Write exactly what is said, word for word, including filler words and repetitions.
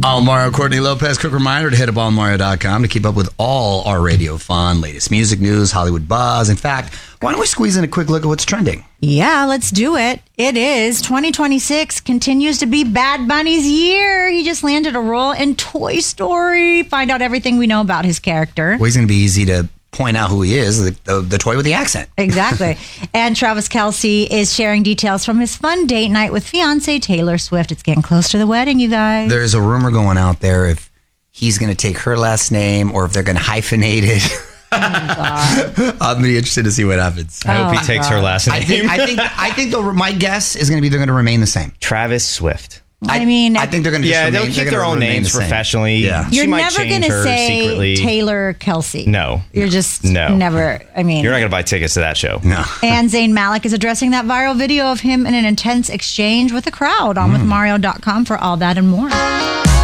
All Mario, Courtney Lopez. Quick reminder to hit up all mario dot com to keep up with all our radio fun, latest music news, Hollywood buzz. In fact, why don't we squeeze in a quick look at what's trending? Yeah, let's do it. It is twenty twenty-six continues to be Bad Bunny's year. He just landed a role in Toy Story. Find out everything we know about his character. Well, he's going to be easy to point out who he is, the, the, the toy with the accent. Exactly. And Travis Kelce is sharing details from his fun date night with fiance Taylor Swift. It's getting close to the wedding, you guys. There's a rumor going out there if he's going to take her last name or if they're going to hyphenate it. Oh my God. I'm really interested to see what happens. I hope Oh, he takes God. her last name. I think I think I think the, my guess is going to be they're going to remain the same. Travis Swift. I mean, I think they're going to Yeah, just they'll remain, keep they're their gonna own remain names the same. professionally. Yeah. She you're might never change going to her say secretly. Taylor Kelce. No. You're just No. never, I mean. You're not going to buy tickets to that show. No. And Zayn Malik is addressing that viral video of him in an intense exchange with the crowd on with mario dot com for all that and more.